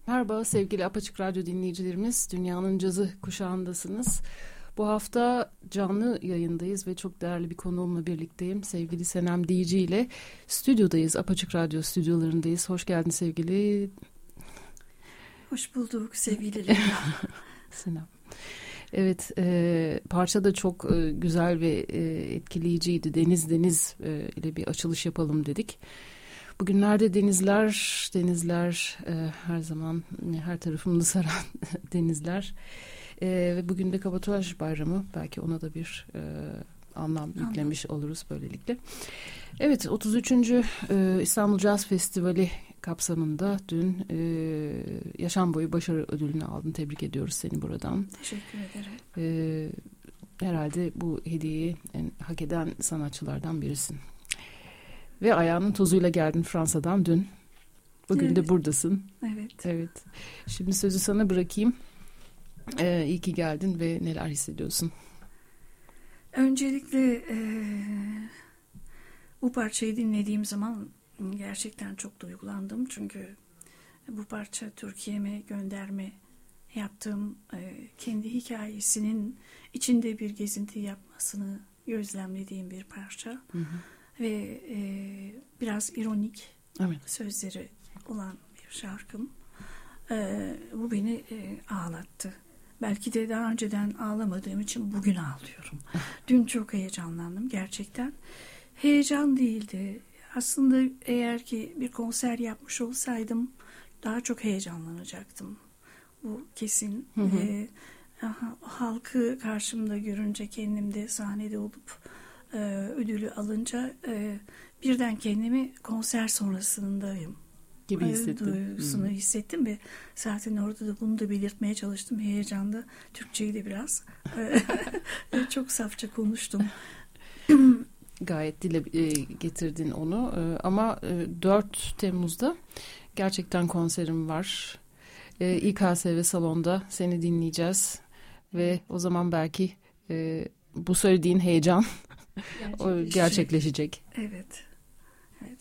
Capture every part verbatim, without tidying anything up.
Merhaba sevgili Apaçık Radyo dinleyicilerimiz, Dünyanın Cazı kuşağındasınız. Bu hafta canlı yayındayız ve çok değerli bir konuğumla birlikteyim. Sevgili Senem Diyici ile stüdyodayız, Apaçık Radyo stüdyolarındayız. Hoş geldin sevgili. Hoş bulduk sevgili Leyla. Senem. Evet, e, parça da çok e, güzel ve e, etkileyiciydi. Deniz Deniz e, ile bir açılış yapalım dedik. Bugünlerde denizler, denizler e, her zaman her tarafımda saran denizler. E, ve bugün de Kabataş Bayramı, belki ona da bir e, anlam yüklemiş oluruz böylelikle. Evet, otuz üçüncü E, İstanbul Jazz Festivali kapsamında dün e, yaşam boyu başarı ödülünü aldın. Tebrik ediyoruz seni buradan. Teşekkür ederim. E, herhalde bu hediyeyi en hak eden sanatçılardan birisin. Ve ayağının tozuyla geldin Fransa'dan dün. Bugün evet. de buradasın. Evet. Evet. Şimdi sözü sana bırakayım. Ee, iyi ki geldin ve neler hissediyorsun? Öncelikle e, bu parçayı dinlediğim zaman gerçekten çok duygulandım. Çünkü bu parça Türkiye'me gönderme yaptığım e, kendi hikayesinin içinde bir gezinti yapmasını gözlemlediğim bir parça. Hı hı. Ve e, biraz ironik evet. sözleri olan bir şarkım. E, bu beni e, ağlattı. Belki de daha önceden ağlamadığım için bugün ağlıyorum. Dün çok heyecanlandım gerçekten. Heyecan değildi. Aslında eğer ki bir konser yapmış olsaydım daha çok heyecanlanacaktım. Bu kesin. Hı hı. E, aha, halkı karşımda görünce, kendimde sahnede olup e, ödülü alınca e, birden kendimi konser sonrasındayım gibi hissettim. Duygusunu hmm. hissettim ve zaten orada da bunu da belirtmeye çalıştım. Heyecanda Türkçeyi de biraz çok safça konuştum. Gayet dile e, getirdin onu e, ama e, dört Temmuz'da gerçekten konserim var. E, İ K S V salonda seni dinleyeceğiz ve o zaman belki e, bu söylediğin heyecan o gerçekleşecek. Evet. Evet.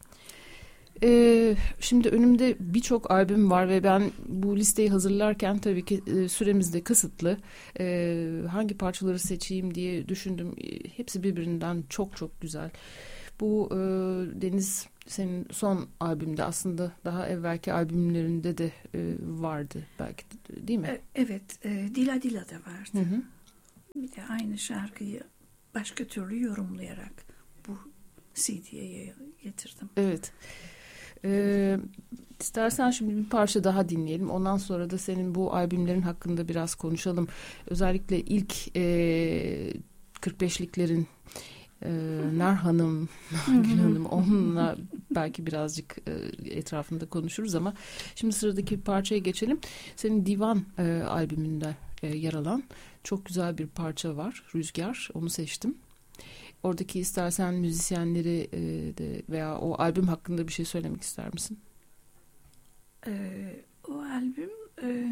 Ee, şimdi önümde birçok albüm var ve ben bu listeyi hazırlarken tabii ki e, süremiz de kısıtlı. E, hangi parçaları seçeyim diye düşündüm. E, hepsi birbirinden çok çok güzel. Bu e, Deniz senin son albümde, aslında daha evvelki albümlerinde de e, vardı belki, değil mi? Evet. E, Dila Dila da vardı. Hı hı. Bir de aynı şarkıyı başka türlü yorumlayarak bu C D'ye getirdim. Evet. Ee, istersen şimdi bir parça daha dinleyelim. Ondan sonra da senin bu albümlerin hakkında biraz konuşalım. Özellikle ilk e, kırk beşliklerin e, Nar Hanım, Gül Hanım, onunla belki birazcık e, etrafında konuşuruz ama şimdi sıradaki parçaya geçelim. Senin Divan e, albümünde e, yer alan çok güzel bir parça var. Rüzgar. Onu seçtim. Oradaki istersen müzisyenleri e, de veya o albüm hakkında bir şey söylemek ister misin? Ee, o albüm e,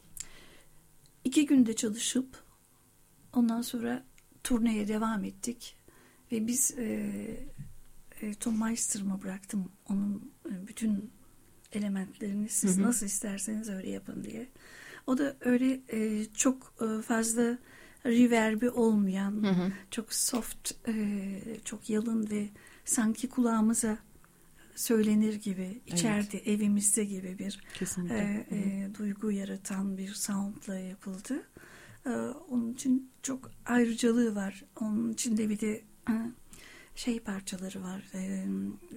iki günde çalışıp ondan sonra turneye devam ettik ve biz e, e, Tom Meister'ıma bıraktım onun e, bütün elementlerini siz hı hı. nasıl isterseniz öyle yapın diye. O da öyle e, çok e, fazla reverbi olmayan, hı hı. çok soft, e, çok yalın ve sanki kulağımıza söylenir gibi, içeride evet. evimizde gibi bir e, e, duygu yaratan bir soundla yapıldı. E, onun için çok ayrıcalığı var. Onun içinde bir de e, şey parçaları var. E, e,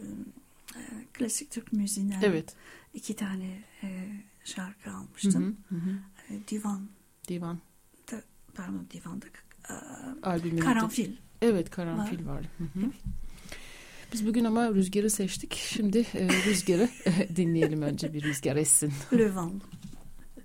klasik Türk müziğinden evet. iki tane e, şarkı almıştım. Hı hı hı. E, Divan. Divan. Pardon, Divan'da Albümünde. Karanfil. Evet, Karanfil var. var. Hı hı. Evet. Biz bugün ama Rüzgar'ı seçtik. Şimdi e, Rüzgar'ı dinleyelim önce, bir rüzgar essin. Le Vent.